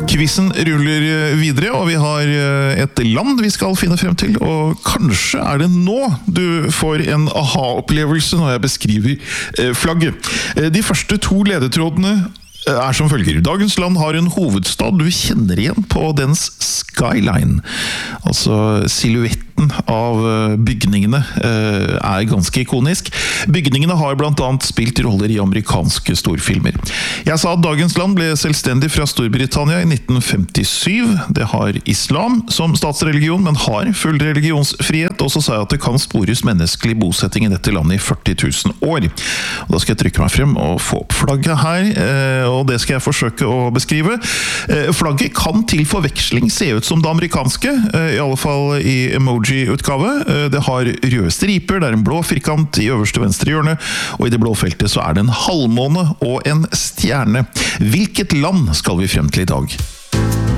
Quizen ruller videre, og vi har et land vi skal finne frem til, og kanskje det nå du får en aha-opplevelse når jeg beskriver flagget. De første to ledetrådene som følger. Dagens land har en hovedstad du kjenner igjen på dens skyline. Altså silhuetten av bygningene ganske ikonisk. Bygningene har blant annet spilt roller i amerikanske storfilmer. Jeg sa at dagens land ble selvstendig fra Storbritannia i 1957. Det har islam som statsreligion, men har full religionsfrihet. Og så sa jeg at det kan spores menneskelig bosetting i dette landet i 40 000 år. Og da skal jeg trykke meg frem og få opp flagget her, og det skal jeg forsøke å beskrive. Flagget kan til forveksling se ut som det amerikanske, i alle fall i emoji-utgave. Det har røde striper, det en blå firkant i øverste venstre hjørne, og i det blå feltet så det en halvmåne og en stjerne. Hvilket land skal vi frem til i dag?